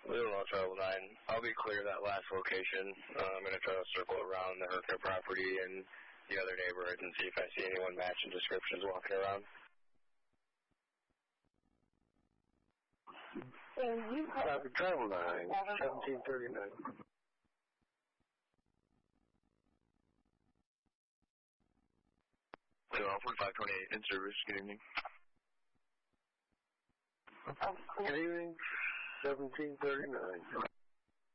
Little Travel 9. I'll be clear of that last location. I'm going to try to circle around the Herker property and the other neighborhoods and see if I see anyone matching descriptions walking around. And you have Travel 9, 1739. So, 4528 in service. Good evening. Good evening, 1739.